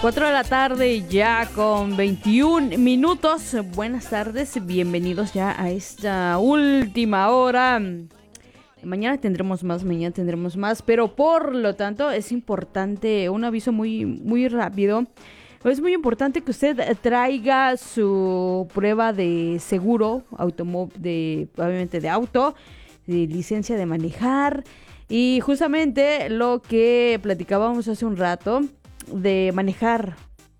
4 de la tarde ya con 21 minutos. Buenas tardes, bienvenidos ya a esta última hora. Mañana tendremos más, pero por lo tanto es importante, un aviso muy rápido. Es muy importante que usted traiga su prueba de seguro, obviamente de auto, de licencia de manejar y justamente lo que platicábamos hace un rato de manejar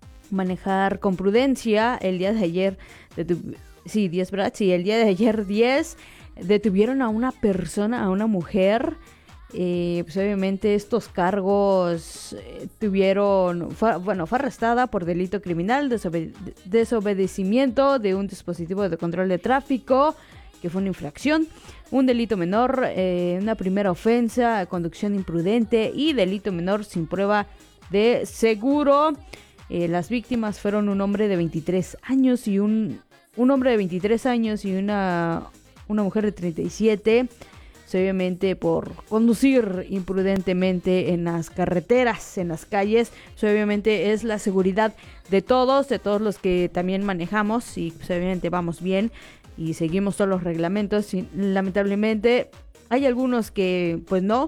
con prudencia. El día de ayer, 10, ¿verdad? Sí, el día de ayer 10 detuvieron a una persona, a una mujer. Pues obviamente estos cargos fue arrestada por delito criminal, desobedecimiento de un dispositivo de control de tráfico, que fue una infracción, un delito menor, una primera ofensa, conducción imprudente y delito menor sin prueba de seguro. Las víctimas fueron un hombre de 23 años y un hombre de 23 años y una mujer de 37. Obviamente por conducir imprudentemente en las carreteras, en las calles. Obviamente es la seguridad de todos los que también manejamos y obviamente vamos bien y seguimos todos los reglamentos. Y lamentablemente hay algunos que pues no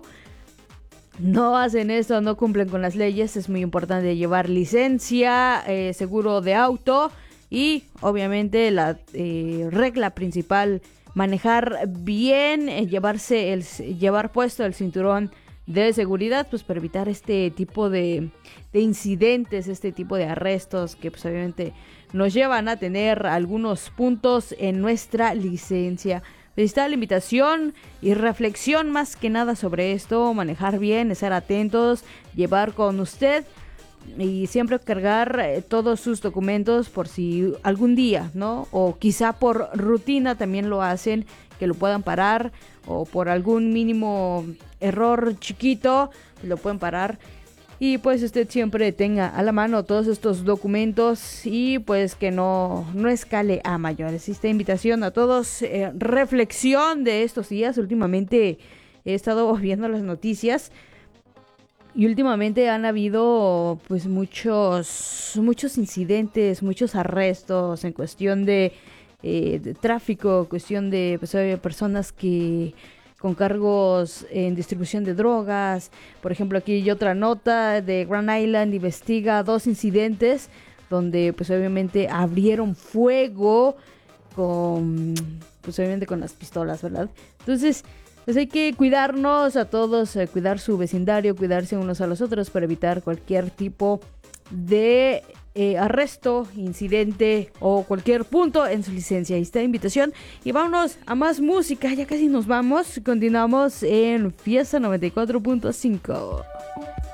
hacen esto, no cumplen con las leyes. Es muy importante llevar licencia, seguro de auto y obviamente la regla principal, manejar bien, llevar puesto el cinturón de seguridad, pues para evitar este tipo de incidentes, este tipo de arrestos que pues obviamente nos llevan a tener algunos puntos en nuestra licencia. Pues está la invitación y reflexión más que nada sobre esto: manejar bien, estar atentos, llevar con usted y siempre cargar todos sus documentos por si algún día, ¿no? O quizá por rutina también lo hacen, que lo puedan parar, o por algún mínimo error chiquito lo pueden parar. Y pues usted siempre tenga a la mano todos estos documentos y pues que no escale a mayores. Esta invitación a todos, reflexión de estos días. Últimamente he estado viendo las noticias y últimamente han habido pues muchos incidentes, muchos arrestos en cuestión de tráfico, cuestión de pues, personas que con cargos en distribución de drogas. Por ejemplo, aquí hay otra nota de Grand Island: investiga 2 incidentes donde pues obviamente abrieron fuego con las pistolas, ¿verdad? Entonces pues hay que cuidarnos a todos, cuidar su vecindario, cuidarse unos a los otros para evitar cualquier tipo de arresto, incidente o cualquier punto en su licencia. Ahí está la invitación y vámonos a más música. Ya casi nos vamos. Continuamos en Fiesta 94.5.